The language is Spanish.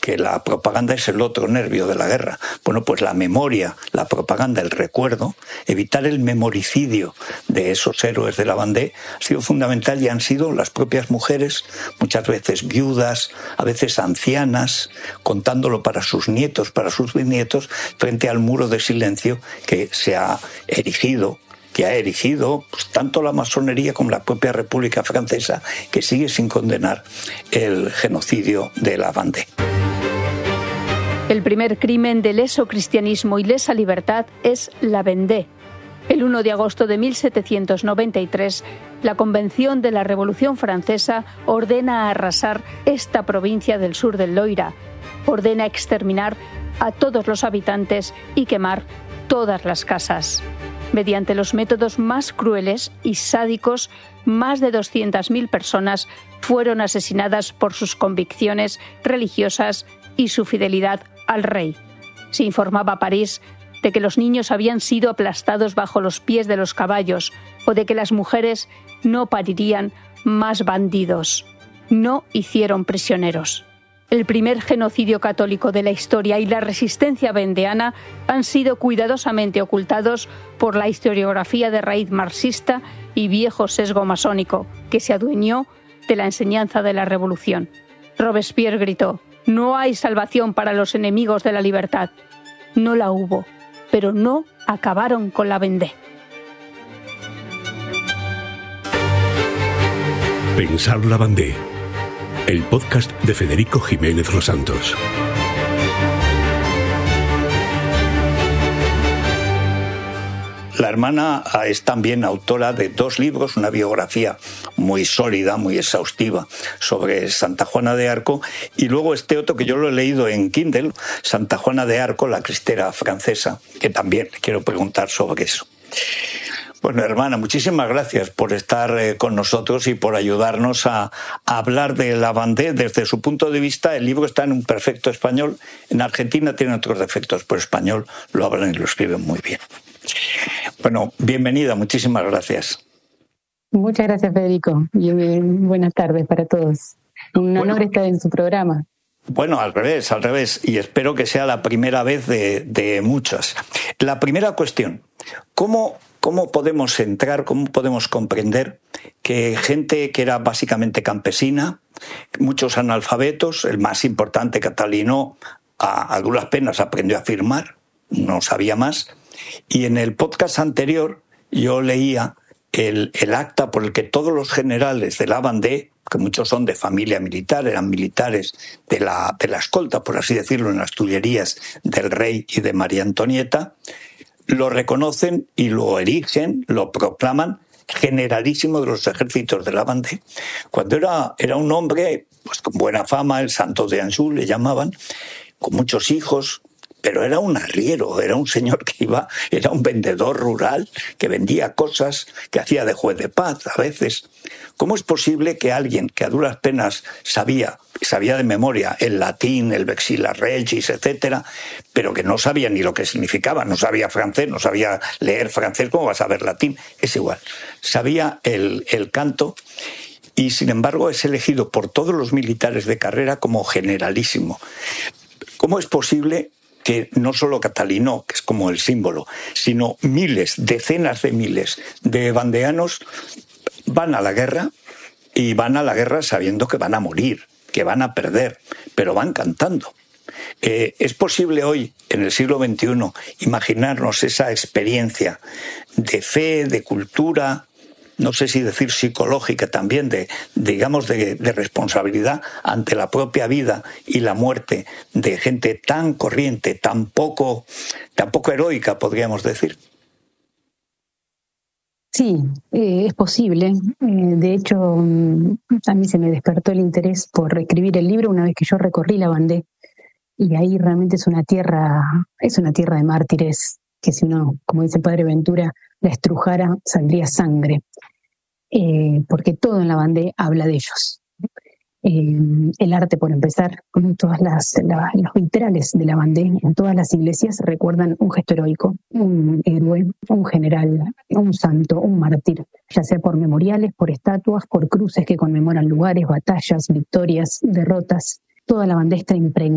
que la propaganda es el otro nervio de la guerra. Bueno, pues la memoria, la propaganda, el recuerdo, evitar el memoricidio de esos héroes de la Vendée ha sido fundamental, y han sido las propias mujeres, muchas veces viudas, a veces ancianas, contándolo para sus nietos, para sus bisnietos, frente al muro de silencio que ha erigido pues, tanto la masonería como la propia República Francesa, que sigue sin condenar el genocidio de la Vendée. El primer crimen de leso cristianismo y lesa libertad es la Vendée. El 1 de agosto de 1793, la Convención de la Revolución Francesa ordena arrasar esta provincia del sur del Loira, ordena exterminar a todos los habitantes y quemar todas las casas. Mediante los métodos más crueles y sádicos, más de 200.000 personas fueron asesinadas por sus convicciones religiosas y su fidelidad al rey. Se informaba a París de que los niños habían sido aplastados bajo los pies de los caballos, o de que las mujeres no parirían más bandidos. No hicieron prisioneros. El primer genocidio católico de la historia y la resistencia vendeana han sido cuidadosamente ocultados por la historiografía de raíz marxista y viejo sesgo masónico, que se adueñó de la enseñanza de la revolución. Robespierre gritó: «No hay salvación para los enemigos de la libertad». No la hubo, pero no acabaron con la Vendée. Pensar la Vendée, el podcast de Federico Jiménez Los Santos. La hermana es también autora de 2 libros, una biografía muy sólida, muy exhaustiva sobre Santa Juana de Arco, y luego este otro que yo lo he leído en Kindle, Santa Juana de Arco, la cristera francesa, que también le quiero preguntar sobre eso. Bueno, hermana, muchísimas gracias por estar con nosotros y por ayudarnos a hablar de la Vendée desde su punto de vista. El libro está en un perfecto español. En Argentina tiene otros defectos, pero español lo hablan y lo escriben muy bien. Bueno, bienvenida, muchísimas gracias. Muchas gracias, Federico, y buenas tardes para todos. Un honor estar en su programa. Bueno, al revés, y espero que sea la primera vez de muchas. La primera cuestión: ¿cómo podemos entrar, cómo podemos comprender que gente que era básicamente campesina, muchos analfabetos, el más importante, Catalino, a duras penas aprendió a firmar, no sabía más, y en el podcast anterior yo leía el acta por el que todos los generales de la Vendée, que muchos son de familia militar, eran militares de la escolta, por así decirlo, en las Tullerías del rey y de María Antonieta, lo reconocen y lo erigen, lo proclaman generalísimo de los ejércitos de la Vendée, cuando era un hombre pues con buena fama, el Santo de Anjou le llamaban, con muchos hijos, pero era un arriero, era un señor que era un vendedor rural, que vendía cosas, que hacía de juez de paz a veces. ¿Cómo es posible que alguien que a duras penas sabía de memoria el latín, el vexilla regis, etcétera, pero que no sabía ni lo que significaba, no sabía francés, no sabía leer francés, ¿cómo va a saber latín? Es igual. Sabía el canto, y sin embargo es elegido por todos los militares de carrera como generalísimo. ¿Cómo es posible que no solo Catalino, que es como el símbolo, sino miles, decenas de miles de vandeanos van a la guerra, y van a la guerra sabiendo que van a morir, que van a perder, pero van cantando? ¿Es posible hoy, en el siglo XXI, imaginarnos esa experiencia de fe, de cultura, no sé si decir psicológica también, de responsabilidad ante la propia vida y la muerte de gente tan corriente, tan poco heroica, podríamos decir? Sí, es posible. De hecho, a mí se me despertó el interés por escribir el libro una vez que yo recorrí la Vendée, y ahí realmente es una tierra de mártires, que si uno, como dice el padre Ventura, la estrujara saldría sangre, porque todo en la Vendée habla de ellos. El arte, por empezar, con todas los vitrales de la Vendée, en todas las iglesias recuerdan un gesto heroico, un héroe, un general, un santo, un mártir, ya sea por memoriales, por estatuas, por cruces que conmemoran lugares, batallas, victorias, derrotas. Toda la Vendée está impregnada